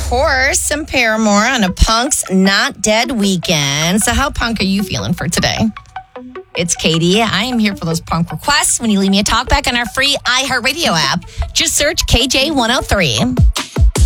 course, some Paramore on a Punk's Not Dead weekend. So how punk are you feeling for today? It's Katie. I am here for those punk requests. When you leave me a talkback on our free iHeartRadio app, just search KJ103.